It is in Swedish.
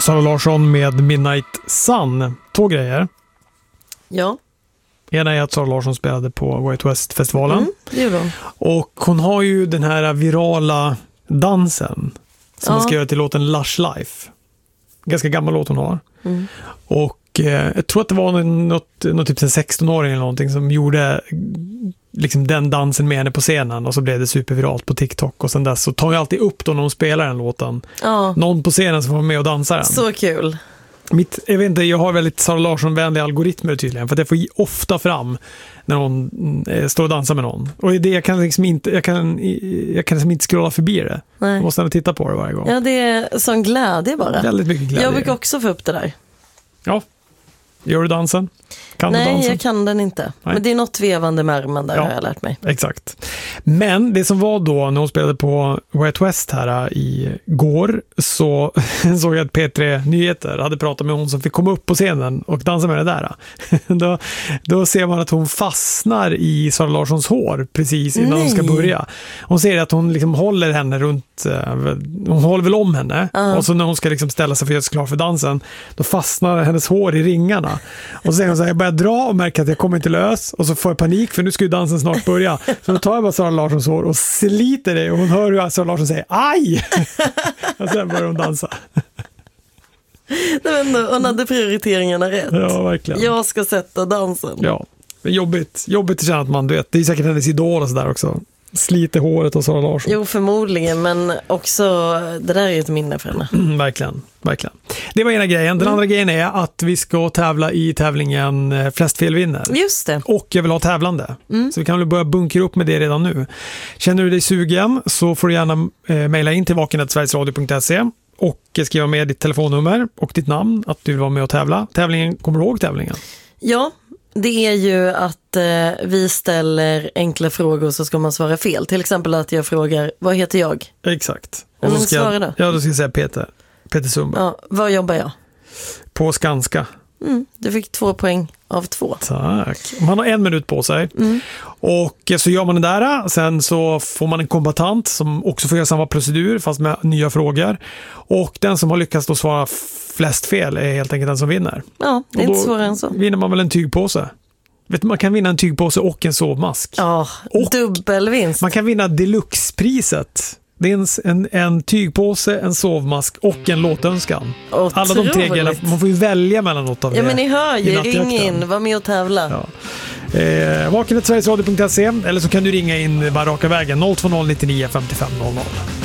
Sara Larsson med Midnight Sun. 2 grejer. Ja. Ena är att Sara Larsson spelade på Way Out West-festivalen. Det gjorde hon. Och hon har ju den här virala dansen som man ska göra till låten Lush Life. Ganska gammal låt hon har. Och jag tror att det var något typ 16-åring eller någonting som gjorde liksom den dansen med henne på scenen, och så blev det superviralt på TikTok, och sen dess så tar jag alltid upp då när hon spelar den låten. Någon på scenen som var med och dansar den. Så kul. Jag vet inte, jag har väldigt Sara Larsson-vänliga algoritmer tydligen, för att jag får ofta fram när hon står och dansar med någon. Och det jag kan liksom inte jag kan liksom inte scrolla förbi det. Nej. Jag måste titta på det varje gång. Ja, det är sån glädje bara. Väldigt mycket glädje. Jag brukar också få upp det där. Ja. Gör du dansen? Kan du dansen? Nej, jag kan den inte. Nej. Men det är något vevande med armen där, har jag lärt mig. Exakt. Men det som var då när hon spelade på Way Out West här igår, så såg jag att P3 Nyheter hade pratat med hon som fick komma upp på scenen och dansa med det där. Då ser man att hon fastnar i Sara Larssons hår precis innan hon ska börja. Hon ser att hon liksom håller henne runt, hon håller väl om henne, och så när hon ska liksom ställa sig för att göra sig klar för dansen, då fastnar hennes hår i ringarna. Och så säger hon så här, jag börjar dra och märker att jag kommer inte lös, och så får jag panik för nu ska ju dansen snart börja. Så då tar jag bara Sara Larssons hår och sliter det, och hon hör hur Sara Larsson säger aj! Och sen börjar hon dansa. Hon hade prioriteringarna rätt. Ja, verkligen. Jag ska sätta dansen. Ja, men jobbigt att känna att man, du vet, det är säkert hennes idol och sådär också. Sliter håret av Sara Larsson. Jo, förmodligen, men också det där är ett minne för henne. Verkligen. Det var ena grejen. Den andra grejen är att vi ska tävla i tävlingen Flest fel vinner. Just det. Och jag vill ha tävlande. Så vi kan väl börja bunkra upp med det redan nu. Känner du dig sugen så får du gärna mejla in till vaken@sverigesradio.se och skriva med ditt telefonnummer och ditt namn att du vill vara med och tävla. Kommer du ihåg tävlingen? Ja, det är ju att vi ställer enkla frågor så ska man svara fel. Till exempel att jag frågar, vad heter jag? Exakt. Och så svara då. Ja, då ska jag säga Peter Sundberg. Ja, vad jobbar jag? På Skanska. Du fick 2 poäng av 2. Tack. Man har 1 minut på sig. Och så gör man det där. Sen så får man en kombatant som också får göra samma procedur fast med nya frågor. Och den som har lyckats då svara flest fel är helt enkelt den som vinner. Ja, det är inte svårare än så. Vinner man väl en tygpåse. Vet du, man kan vinna en tygpåse och en sovmask. Ja, dubbelvinst. Man kan vinna deluxe-priset. Det är en tygpåse, en sovmask och en låtönskan. Otroligt. Alla de 3 grejerna, man får ju välja mellan något av det. Ja, men ni hör ju, ring in, var med och tävla. Ja. Vaken@sverigesradio.se eller så kan du ringa in bara raka vägen 020 99 55 00.